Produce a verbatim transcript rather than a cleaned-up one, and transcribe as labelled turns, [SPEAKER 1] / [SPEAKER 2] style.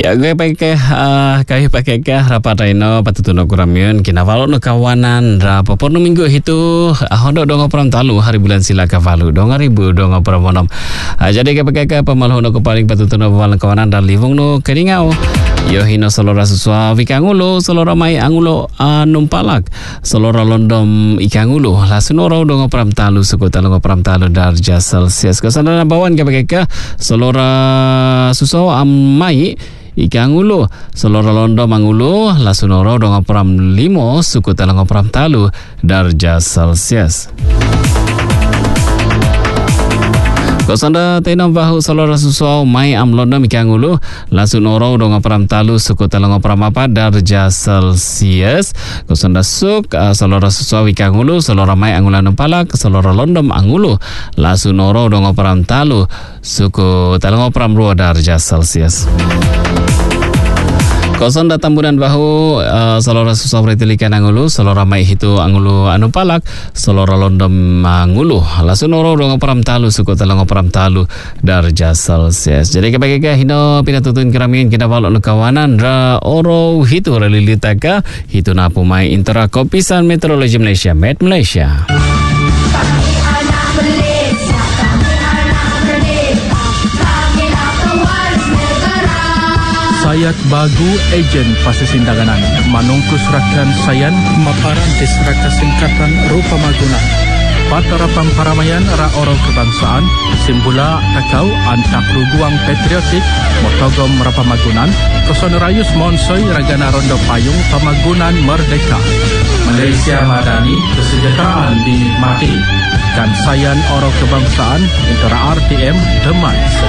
[SPEAKER 1] Ya, gue pakai uh, kaya pakai ke rapat ino patutuno kuramion kinavalo no kawanan ra popor no minggu itu ahondo dongo pram talu hari bulan sila kavalu dongo ribu dongo pram monom. Uh, jadi ke pakai ke pemalu no kepaling patutuno bawalan kawanan dan livung no keringau. Yo hino solora susua vikangulo solora mai angulo uh, numpalak solora londom ikangulo lasunoro dongo pram talu suku talongo pram talu darjah Celsius kesana bawan ke pakai ke solora susua amai Ikangulo, solora londo mangulo, lasunoro dongo pram limo, suku talongo pram talu, darjah Celsius. Kosanda tenam bahu solora susuau mai am londo ikangulo, lasunoro dongo pram talu, suku talongo pram apa, darjah Celsius. Kosanda suk, uh, solora susuau ikangulo, solora mai angula numpalak, solora londom angulo, lasunoro dongo pram talu, suku talongo pram ruo, darjah Celsius. Koson datang bulan bahu uh, solora susah bertilikan angulu solora mai hitu angulu anu palak solora londom angulu lasun oro dongo pram talu suku talongo pram talu darjah Celsius. Jadi kebagi hino pina tutun keramin kita balok nu kawanan ra oro hitu relilitaka hitu napu mai intera kopisan meteorologi Malaysia Met Malaysia.
[SPEAKER 2] Sayat bagu ejen pasasin daganan manungkus rakan sayan maparan disraka singkatan rupa maguna patara pamparamaian ra oro kebangsaan simbula takau antak ruguang patriotik motogom rapamagunan kosonrayus monsoy ragana rondo payung pamagunan merdeka Malaysia Madani kesejahteraan dinikmati dan sayan oro kebangsaan intera R T M Demak.